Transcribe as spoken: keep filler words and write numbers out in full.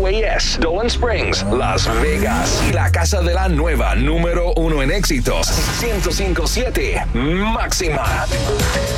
Highway S, Dolan Springs, Las Vegas. Y la casa de la nueva número uno en éxitos, ciento cinco punto siete Máxima.